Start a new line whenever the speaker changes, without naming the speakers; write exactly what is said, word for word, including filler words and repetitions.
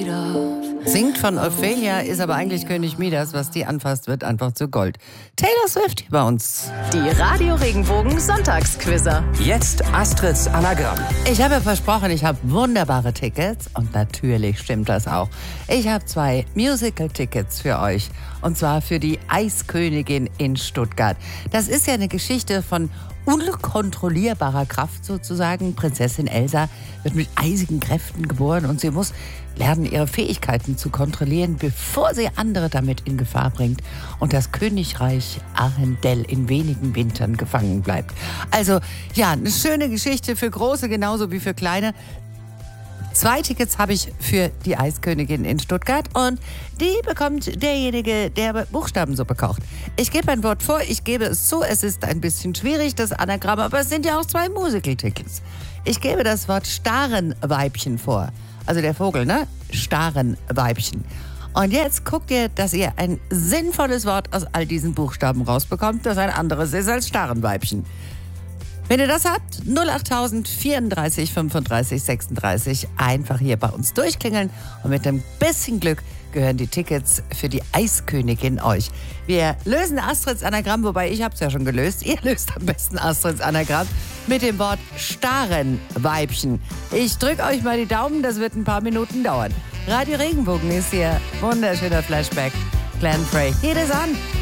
Singt von Ophelia, ist aber eigentlich König Midas. Was die anfasst, wird einfach zu Gold. Taylor Swift hier bei uns.
Die Radio Regenbogen Sonntagsquizzer.
Jetzt Astrids Anagramm.
Ich habe ja versprochen, ich habe wunderbare Tickets. Und natürlich stimmt das auch. Ich habe zwei Musical-Tickets für euch. Und zwar für die Eiskönigin in Stuttgart. Das ist ja eine Geschichte von unkontrollierbarer Kraft sozusagen. Prinzessin Elsa wird mit eisigen Kräften geboren und sie muss lernen, ihre Fähigkeiten zu kontrollieren, bevor sie andere damit in Gefahr bringt und das Königreich Arendelle in wenigen Wintern gefangen bleibt. Also ja, eine schöne Geschichte für Große genauso wie für Kleine. Zwei Tickets habe ich für die Eiskönigin in Stuttgart und die bekommt derjenige, der Buchstabensuppe kocht. Ich gebe ein Wort vor, ich gebe es zu, es ist ein bisschen schwierig, das Anagramm, aber es sind ja auch zwei Musical-Tickets. Ich gebe das Wort Starenweibchen vor. Also der Vogel, ne? Starenweibchen. Und jetzt guckt ihr, dass ihr ein sinnvolles Wort aus all diesen Buchstaben rausbekommt, das ein anderes ist als Starenweibchen. Wenn ihr das habt, null acht tausend vierunddreißig fünfunddreißig sechsunddreißig, einfach hier bei uns durchklingeln und mit ein bisschen Glück gehören die Tickets für die Eiskönigin euch. Wir lösen Astrids Anagramm, wobei ich habe es ja schon gelöst. Ihr löst am besten Astrids Anagramm mit dem Wort Starenweibchen. Ich drücke euch mal die Daumen, das wird ein paar Minuten dauern. Radio Regenbogen ist hier. Wunderschöner Flashback. Glenn Frey. Geht es an.